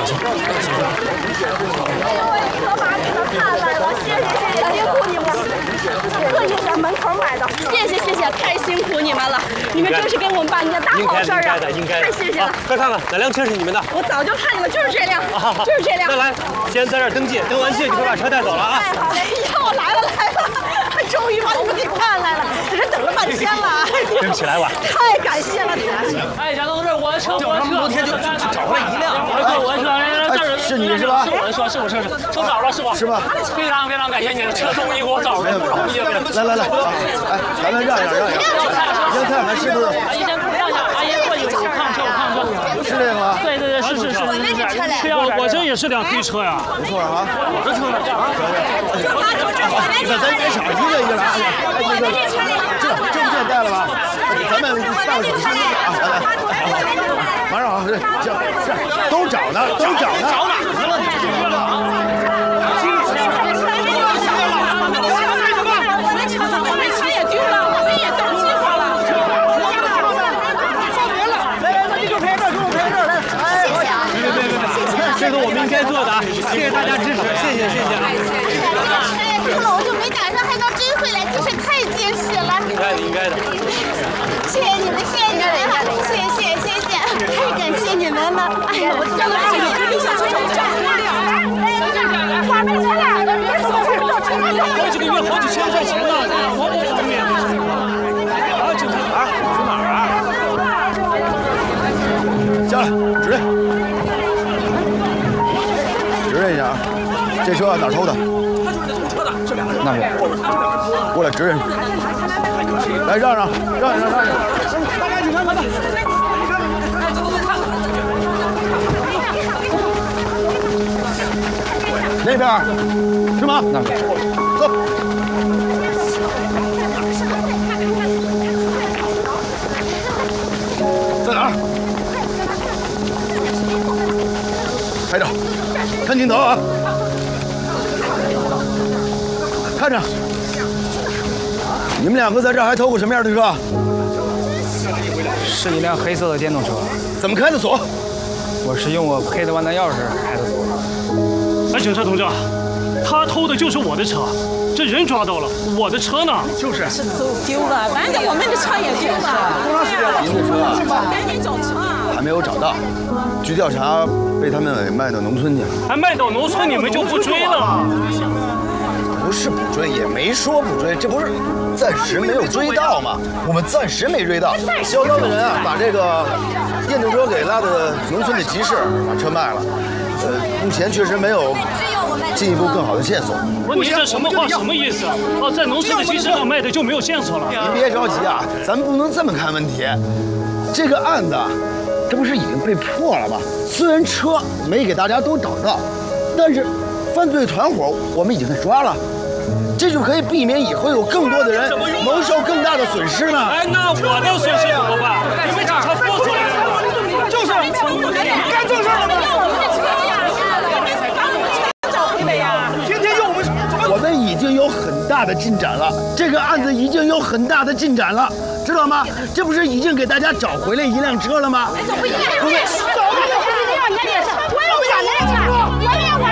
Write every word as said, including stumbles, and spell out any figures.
行。 河马给他看来了，谢谢谢谢，辛苦你们，特意在门口买的，谢谢谢谢，太辛苦你们了，你们真是给我们办一件大好事啊！ 应该的，应该的， 太谢谢了。 快看看哪辆车是你们的？ 我早就看见了，就是这辆，就是这辆。 那来，先在这儿登记，登完记就可以把车带走了啊！ 太好了，哎呀，我来了来了，终于把你们给看来了，这人等了半天了。 对不起，来晚。 太感谢了， 哎，贾同志，我的车，我的车， 昨天就找回来一辆， 我的车，我的车，这儿是你是吧？ 是我的车，是我车，车找着了，是吧？ 是吧？ 非常非常感谢你，车终于给我找着了，不容易了。 来来来，哎，咱们让一让，让一让，先看看是不是？ 阿姨先让一下，阿姨过去，我看车，我看车， 是这个吗？ 对对对，是是是，我那个车嘞，我我这也是辆黑车呀， 不错啊，我的车呢？那咱别少，一个一个来，哎，那个这证件带了吧？咱们办个手续啊，来来，马上啊，这这这都找呢，都找呢，找哪去了？你这个。 这个我们应该做的啊！谢谢大家支持，谢谢谢谢啊！ 哎，这个我就没赶上，还能追回来，真是太惊喜了！ 应该的，应该的。 谢谢你们，谢谢你们，谢谢谢谢，太感谢你们了！哎呀，我真的是有小车长这样哎，我们这俩的人手好几个月，好几千块钱呢，我不方便。啊，警察啊，去哪儿啊？ 下来，指认。指认一下啊，这车哪儿偷的？他就是这偷车的，这两个人。那边。过来指认。来，让让，让一让，让一让。大家警察，快点！哎，走走走，看看。那边是吗？那边。走。在哪儿？拍照，看镜头啊！看着，你们两个在这儿还偷过什么样的车？ 是一辆黑色的电动车。 怎么开的锁？ 我是用我配的万能钥匙开的锁。 哎，警察同志，他偷的就是我的车，这人抓到了，我的车呢？ 就是。 是走丢了，反正我们的车也丢了。 多长时间了？您的车啊？ 赶紧找车啊！ 还没有找到，据调查被他们给卖到农村去了。 还卖到农村，你们就不追了？ 不是不追，也没说不追，这不是暂时没有追到吗？我们暂时没追到。销赃的人啊，把这个电动车给拉到农村的集市，把车卖了。呃，目前确实没有进一步更好的线索。 不是你这什么话，什么意思？哦，在农村的集市上卖的就没有线索了？ 您别着急啊，咱们不能这么看问题。这个案子，这不是已经被破了吗？虽然车没给大家都找到，但是犯罪团伙我们已经给抓了。这就可以避免以后有更多的人蒙受更大的损失呢。 哎，那我的损失怎么办？你们警察说出来了， 就是干正事了吗？天天用我们，我们已经有很大的进展了，这个案子已经有很大的进展了，知道吗？这不是已经给大家找回来一辆车了吗？ 不应该，不对，走，你看你脸上。